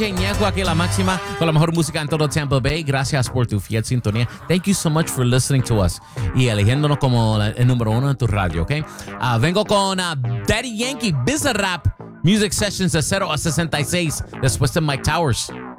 Ñeco, aquí la máxima con la mejor música en todo Tampa Bay. Gracias por tu fiel sintonía. Thank you so much for listening to us y eligiéndonos como el número uno en tu radio, ¿ok? Vengo con Daddy Yankee, Bizarrap, Music Sessions de 0 a 66, después de Mike Towers.